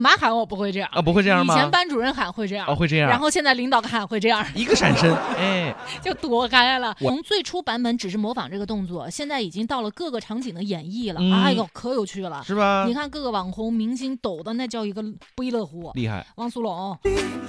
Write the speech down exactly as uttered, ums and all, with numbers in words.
妈喊我不会这样啊，不会这样吗？ 以前班主任喊会这样， 哦，会这样。 然后现在领导喊会这样， 一个闪身，哎， 就躲开了。从最初版本只是模仿这个动作，现在已经到了各个场景的演绎了。嗯、哎呦，可有趣了， 是吧？ 你看各个网红明星抖的那叫一个不亦乐乎， 厉害。 汪苏泷。